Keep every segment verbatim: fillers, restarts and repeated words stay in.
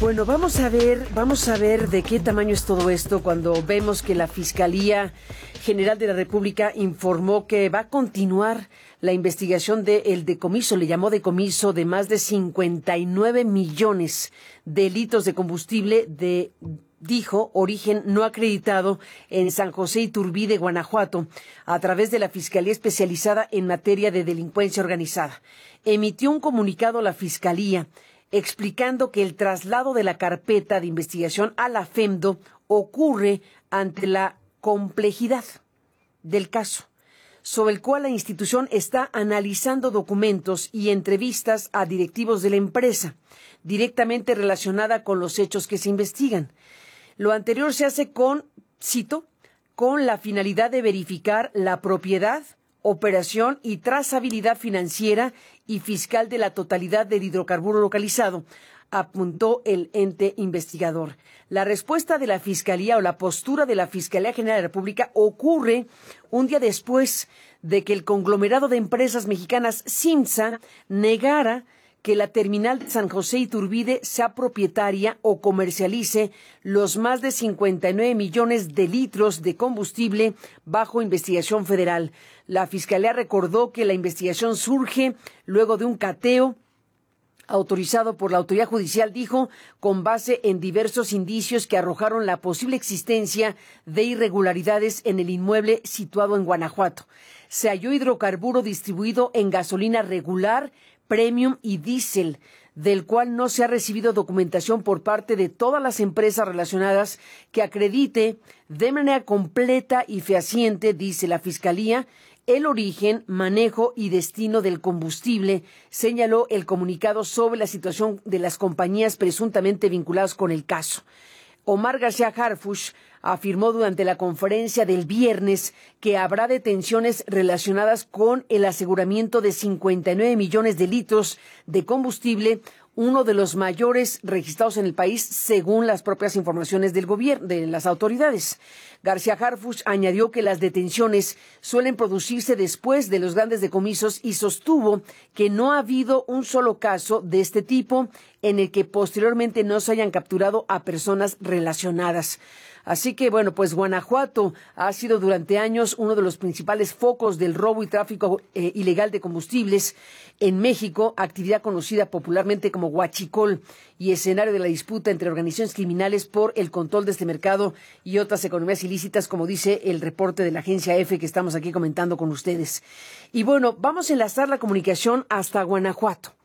Bueno, vamos a ver, vamos a ver de qué tamaño es todo esto cuando vemos que la Fiscalía General de la República informó que va a continuar la investigación del decomiso, le llamó decomiso de más de cincuenta y nueve millones de litros de combustible de, dijo, origen no acreditado en San José Iturbide, Guanajuato, a través de la Fiscalía Especializada en Materia de Delincuencia Organizada. Emitió un comunicado a la Fiscalía explicando que el traslado de la carpeta de investigación a la FEMDO ocurre ante la complejidad del caso, sobre el cual la institución está analizando documentos y entrevistas a directivos de la empresa, directamente relacionada con los hechos que se investigan. Lo anterior se hace con, cito, con la finalidad de verificar la propiedad, operación y trazabilidad financiera y fiscal de la totalidad del hidrocarburo localizado, apuntó el ente investigador. La respuesta de la Fiscalía o la postura de la Fiscalía General de la República ocurre un día después de que el conglomerado de empresas mexicanas CIMSA negara que la terminal de San José Iturbide sea propietaria o comercialice los más de cincuenta y nueve millones de litros de combustible bajo investigación federal. La Fiscalía recordó que la investigación surge luego de un cateo autorizado por la autoridad judicial, dijo, con base en diversos indicios que arrojaron la posible existencia de irregularidades en el inmueble situado en Guanajuato. Se halló hidrocarburo distribuido en gasolina regular, premium y diésel, del cual no se ha recibido documentación por parte de todas las empresas relacionadas que acredite de manera completa y fehaciente, dice la Fiscalía, el origen, manejo y destino del combustible, señaló el comunicado sobre la situación de las compañías presuntamente vinculadas con el caso. Omar García Harfuch afirmó durante la conferencia del viernes que habrá detenciones relacionadas con el aseguramiento de cincuenta y nueve millones de litros de combustible, uno de los mayores registrados en el país, según las propias informaciones del gobierno, de las autoridades. García Harfuch añadió que las detenciones suelen producirse después de los grandes decomisos y sostuvo que no ha habido un solo caso de este tipo en el que posteriormente no se hayan capturado a personas relacionadas. Así que, bueno, pues Guanajuato ha sido durante años uno de los principales focos del robo y tráfico eh, ilegal de combustibles en México, actividad conocida popularmente como huachicol y escenario de la disputa entre organizaciones criminales por el control de este mercado y otras economías ilícitas, como dice el reporte de la agencia EFE que estamos aquí comentando con ustedes. Y bueno, vamos a enlazar la comunicación hasta Guanajuato.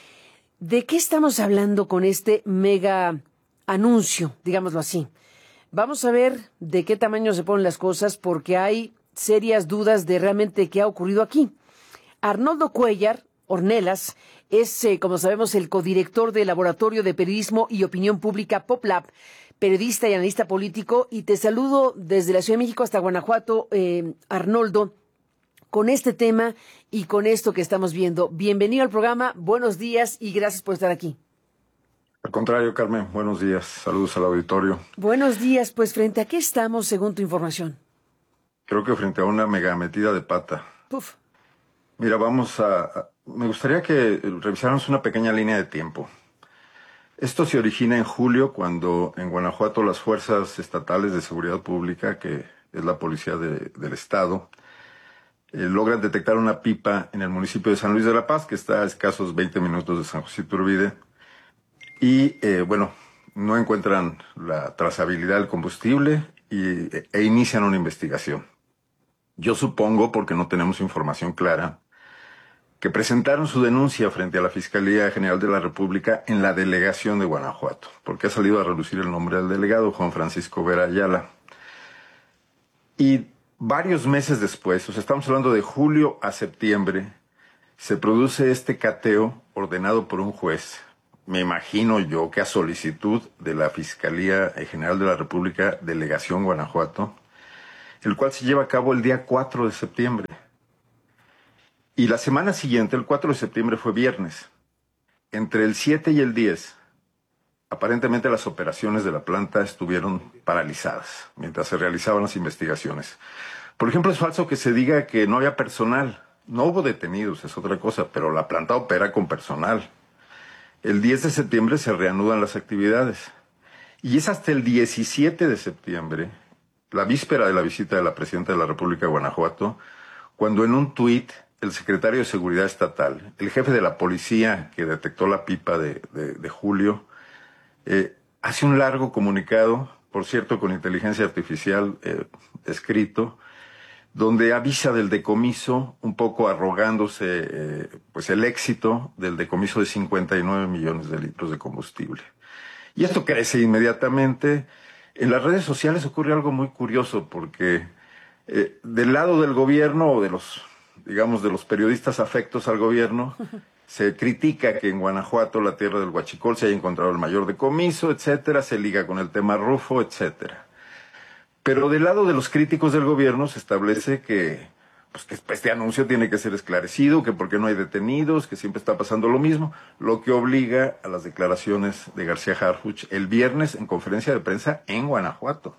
¿De qué estamos hablando con este mega anuncio, digámoslo así? Vamos a ver de qué tamaño se ponen las cosas, porque hay serias dudas de realmente qué ha ocurrido aquí. Arnoldo Cuellar Ornelas es, eh, como sabemos, el codirector del Laboratorio de Periodismo y Opinión Pública PopLab, periodista y analista político, y te saludo desde la Ciudad de México hasta Guanajuato, eh, Arnoldo, con este tema y con esto que estamos viendo. Bienvenido al programa, buenos días y gracias por estar aquí. Al contrario, Carmen, buenos días. Saludos al auditorio. Buenos días. Pues, ¿frente a qué estamos, según tu información? Creo que frente a una mega metida de pata. Uf. Mira, vamos a, a... Me gustaría que revisáramos una pequeña línea de tiempo. Esto se origina en julio, cuando en Guanajuato las fuerzas estatales de seguridad pública, que es la policía de, del estado, eh, logran detectar una pipa en el municipio de San Luis de la Paz, que está a escasos veinte minutos de San José Iturbide. Y, eh, bueno, no encuentran la trazabilidad del combustible y, e inician una investigación. Yo supongo, porque no tenemos información clara, que presentaron su denuncia frente a la Fiscalía General de la República en la delegación de Guanajuato, porque ha salido a relucir el nombre del delegado, Juan Francisco Vera Ayala. Y varios meses después, o sea, estamos hablando de julio a septiembre, se produce este cateo ordenado por un juez. Me imagino yo que a solicitud de la Fiscalía General de la República, Delegación Guanajuato, el cual se lleva a cabo el día cuatro de septiembre. Y la semana siguiente, el cuatro de septiembre, fue viernes. Entre el siete y el diez, aparentemente las operaciones de la planta estuvieron paralizadas mientras se realizaban las investigaciones. Por ejemplo, es falso que se diga que no había personal. No hubo detenidos, es otra cosa, pero la planta opera con personal. El diez de septiembre se reanudan las actividades. Y es hasta el diecisiete de septiembre, la víspera de la visita de la Presidenta de la República de Guanajuato, cuando en un tuit el secretario de Seguridad Estatal, el jefe de la policía que detectó la pipa de, de, de Julio, eh, hace un largo comunicado, por cierto con inteligencia artificial eh, escrito, donde avisa del decomiso, un poco arrogándose eh, pues el éxito del decomiso de cincuenta y nueve millones de litros de combustible. Y esto crece inmediatamente. En las redes sociales ocurre algo muy curioso, porque eh, del lado del gobierno, o de los, digamos, de los periodistas afectos al gobierno, se critica que en Guanajuato, la tierra del huachicol, se haya encontrado el mayor decomiso, etcétera, se liga con el tema Rufo, etcétera. Pero del lado de los críticos del gobierno se establece que, pues, que este anuncio tiene que ser esclarecido, que porque no hay detenidos, que siempre está pasando lo mismo, lo que obliga a las declaraciones de García Harfuch el viernes en conferencia de prensa en Guanajuato.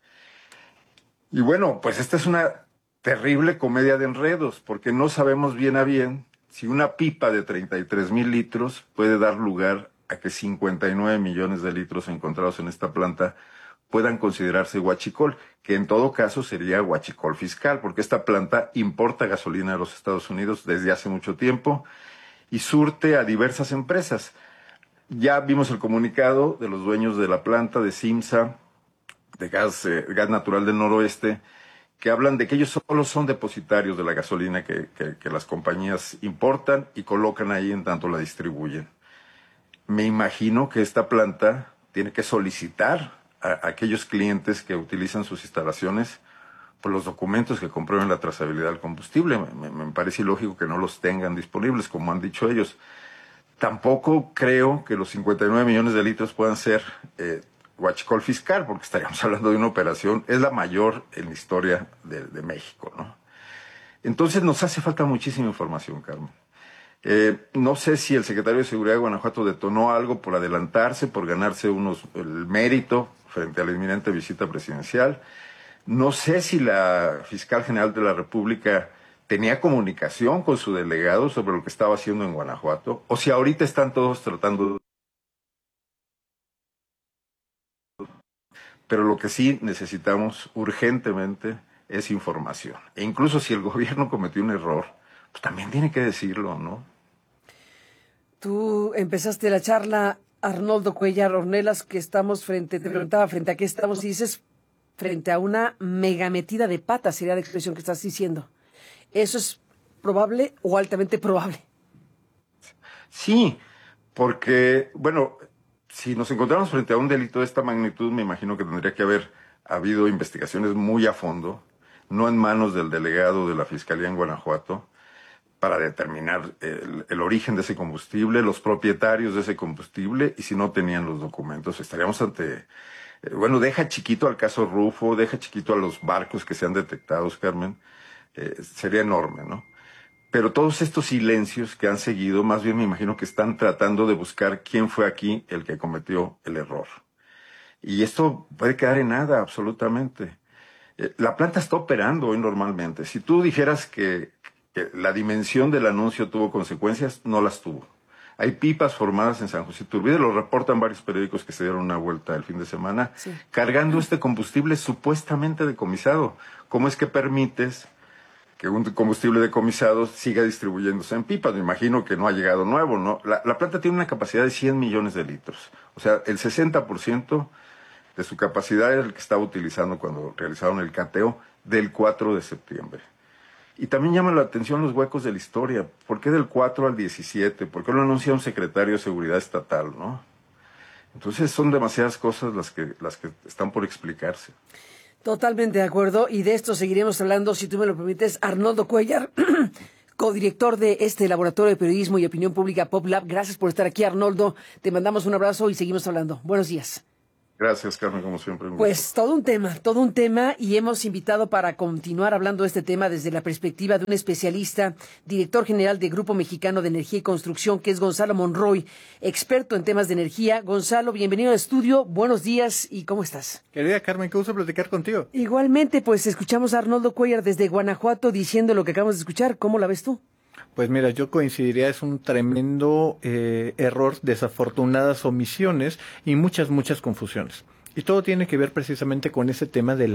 Y bueno, pues esta es una terrible comedia de enredos, porque no sabemos bien a bien si una pipa de treinta y tres mil litros puede dar lugar a que cincuenta y nueve millones de litros encontrados en esta planta puedan considerarse huachicol, que en todo caso sería huachicol fiscal, porque esta planta importa gasolina a los Estados Unidos desde hace mucho tiempo y surte a diversas empresas. Ya vimos el comunicado de los dueños de la planta de Simsa, de gas, eh, gas natural del noroeste, que hablan de que ellos solo son depositarios de la gasolina que, que, que las compañías importan y colocan ahí en tanto la distribuyen. Me imagino que esta planta tiene que solicitar a aquellos clientes que utilizan sus instalaciones por los documentos que comprueben la trazabilidad del combustible. Me, me parece ilógico que no los tengan disponibles, como han dicho ellos. Tampoco creo que los cincuenta y nueve millones de litros puedan ser eh, huachicol fiscal, porque estaríamos hablando de una operación, es la mayor en la historia de, de México, ¿no? Entonces nos hace falta muchísima información, Carmen. Eh, no sé si el secretario de Seguridad de Guanajuato detonó algo por adelantarse, por ganarse unos, el mérito frente a la inminente visita presidencial. No sé si la fiscal general de la República tenía comunicación con su delegado sobre lo que estaba haciendo en Guanajuato, o si ahorita están todos tratando. Pero lo que sí necesitamos urgentemente es información. E incluso si el gobierno cometió un error, pues también tiene que decirlo, ¿no? Tú empezaste la charla, Arnoldo Cuellar Ornelas, que estamos frente, te preguntaba frente a qué estamos, y dices frente a una mega metida de pata, sería la expresión que estás diciendo. ¿Eso es probable o altamente probable? Sí, porque, bueno, si nos encontramos frente a un delito de esta magnitud, me imagino que tendría que haber habido investigaciones muy a fondo, no en manos del delegado de la Fiscalía en Guanajuato, para determinar el, el origen de ese combustible, los propietarios de ese combustible, y si no tenían los documentos, estaríamos ante... Eh, bueno, deja chiquito al caso Rufo, deja chiquito a los barcos que se han detectado, Carmen, eh, sería enorme, ¿no? Pero todos estos silencios que han seguido, más bien me imagino que están tratando de buscar quién fue aquí el que cometió el error. Y esto puede quedar en nada, absolutamente. Eh, la planta está operando hoy normalmente. Si tú dijeras que que la dimensión del anuncio tuvo consecuencias, no las tuvo. Hay pipas formadas en San José Iturbide, lo reportan varios periódicos que se dieron una vuelta el fin de semana, sí, cargando este combustible supuestamente decomisado. ¿Cómo es que permites que un combustible decomisado siga distribuyéndose en pipas? Me imagino que no ha llegado nuevo, ¿no? La, la planta tiene una capacidad de cien millones de litros. O sea, el sesenta por ciento de su capacidad era el que estaba utilizando cuando realizaron el cateo del cuatro de septiembre. Y también llama la atención los huecos de la historia. ¿Por qué del cuatro al diecisiete? ¿Por qué lo anuncia un secretario de Seguridad Estatal, no? Entonces son demasiadas cosas las que, las que están por explicarse. Totalmente de acuerdo, y de esto seguiremos hablando, si tú me lo permites. Arnoldo Cuellar, codirector de este Laboratorio de Periodismo y Opinión Pública PopLab. Gracias por estar aquí, Arnoldo. Te mandamos un abrazo y seguimos hablando. Buenos días. Gracias, Carmen, como siempre. Un pues gusto. todo un tema, todo un tema, y hemos invitado para continuar hablando de este tema desde la perspectiva de un especialista, director general de Grupo Mexicano de Energía y Construcción, que es Gonzalo Monroy, experto en temas de energía. Gonzalo, bienvenido al estudio, buenos días, ¿y cómo estás? Querida Carmen, qué gusto platicar contigo. Igualmente, pues escuchamos a Arnoldo Cuellar desde Guanajuato diciendo lo que acabamos de escuchar. ¿Cómo la ves tú? Pues mira, yo coincidiría, es un tremendo eh, error, desafortunadas omisiones y muchas, muchas confusiones. Y todo tiene que ver precisamente con ese tema de